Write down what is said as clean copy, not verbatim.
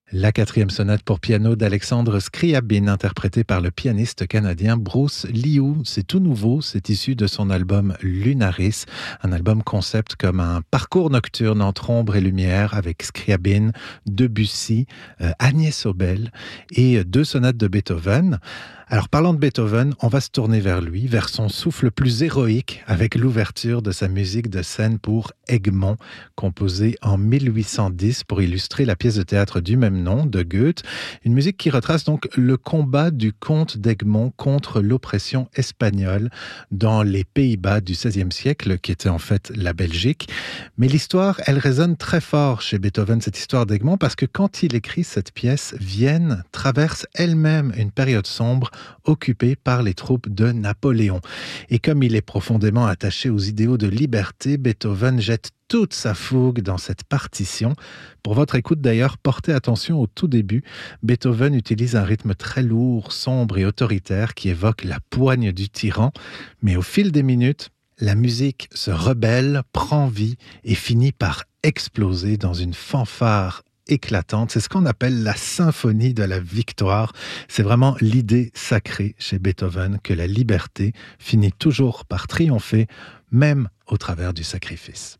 La quatrième sonate pour piano d'Alexandre Scriabin, interprétée par le pianiste canadien Bruce Liu. C'est tout nouveau, c'est issu de son album Lunaris, un album concept comme un parcours nocturne entre ombre et lumière avec Scriabin, Debussy, Agnès Obel et deux sonates de Beethoven. Alors parlant de Beethoven, on va se tourner vers lui, vers son souffle plus héroïque avec l'ouverture de sa musique de scène pour Egmont, composée en 1810 pour illustrer la pièce de théâtre du même nom de Goethe. Une musique qui retrace donc le combat du comte d'Egmont contre l'oppression espagnole dans les Pays-Bas du XVIe siècle, qui était en fait la Belgique. Mais l'histoire, elle résonne très fort chez Beethoven, cette histoire d'Egmont, parce que quand il écrit cette pièce, Vienne traverse elle-même une période sombre occupé par les troupes de Napoléon. Et comme il est profondément attaché aux idéaux de liberté, Beethoven jette toute sa fougue dans cette partition. Pour votre écoute d'ailleurs, portez attention au tout début. Beethoven utilise un rythme très lourd, sombre et autoritaire qui évoque la poigne du tyran. Mais au fil des minutes, la musique se rebelle, prend vie et finit par exploser dans une fanfare éclatante. C'est ce qu'on appelle la symphonie de la victoire. C'est vraiment l'idée sacrée chez Beethoven que la liberté finit toujours par triompher, même au travers du sacrifice.